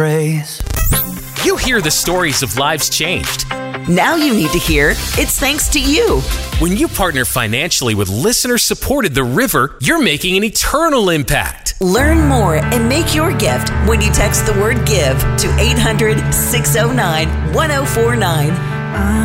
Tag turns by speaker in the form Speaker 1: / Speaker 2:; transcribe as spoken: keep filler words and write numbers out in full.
Speaker 1: You hear the stories of lives changed.
Speaker 2: Now you need to hear it's thanks to you.
Speaker 1: When you partner financially with listener-supported The River, you're making an eternal impact.
Speaker 2: Learn more and make your gift when you text the word GIVE to eight hundred, six oh nine, one oh four nine.